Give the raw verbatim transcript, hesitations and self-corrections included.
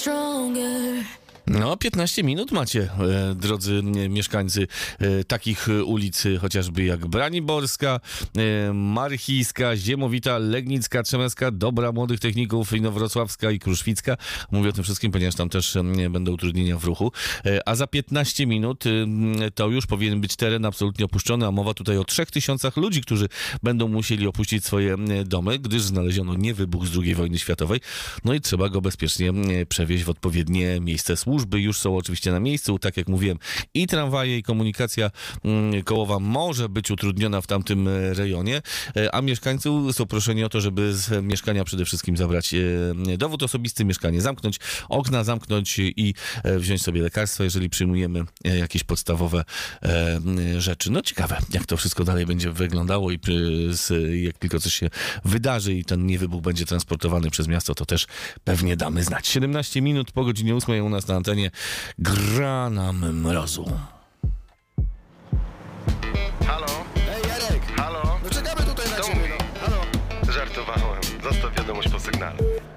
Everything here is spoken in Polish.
No, piętnaście minut macie, e, drodzy e, mieszkańcy e, takich e, ulic, e, chociażby jak Braniborska, e, Marchijska, Ziemowita, Legnicka, Trzemecka, Dobra, Młodych Techników, Inowrocławska i Kruszwicka. Mówię o tym wszystkim, ponieważ tam też e, będą utrudnienia w ruchu. E, a za piętnaście minut e, to już powinien być teren absolutnie opuszczony, a mowa tutaj o trzech tysiącach ludzi, którzy będą musieli opuścić swoje e, domy, gdyż znaleziono niewybuch z drugiej wojny światowej. No i trzeba go bezpiecznie e, przewieźć w odpowiednie miejsce służby. Służby już są oczywiście na miejscu, tak jak mówiłem, i tramwaje, i komunikacja kołowa może być utrudniona w tamtym rejonie, a mieszkańcy są proszeni o to, żeby z mieszkania przede wszystkim zabrać dowód osobisty, mieszkanie zamknąć, okna zamknąć i wziąć sobie lekarstwa, jeżeli przyjmujemy jakieś podstawowe rzeczy. No ciekawe, jak to wszystko dalej będzie wyglądało i jak tylko coś się wydarzy i ten niewybuch będzie transportowany przez miasto, to też pewnie damy znać. siedemnaście minut po godzinie ósmej u nas na antenie gra nam mrozu. Halo? Ej, Jarek! Halo? No czekamy tutaj na Kto ciebie, mówi? no. Halo? Żartowałem. Zostaw wiadomość po sygnale.